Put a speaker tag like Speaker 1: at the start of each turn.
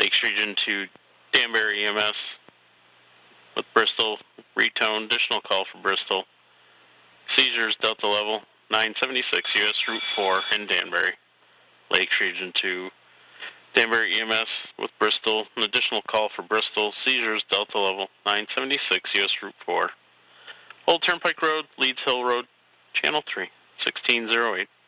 Speaker 1: Lakes Region to Danbury EMS with Bristol, retone, additional call for Bristol. Seizures, Delta level, 976 US Route 4 in Danbury. Lakes Region to Danbury EMS with Bristol, an additional call for Bristol. Seizures, Delta level, 976 US Route 4. Old Turnpike Road, Leeds Hill Road, Channel 3, 1608.